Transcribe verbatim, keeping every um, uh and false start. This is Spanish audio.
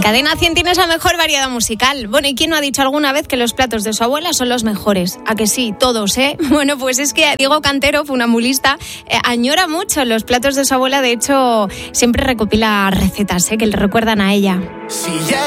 Cadena cien tienes la mejor variedad musical. Bueno, ¿y quién no ha dicho alguna vez que los platos de su abuela son los mejores? ¿A que sí? Todos, ¿eh? Bueno, pues es que Diego Cantero, funambulista, eh, añora mucho los platos de su abuela. De hecho, siempre recopila recetas, ¿eh? Que le recuerdan a ella. Si ya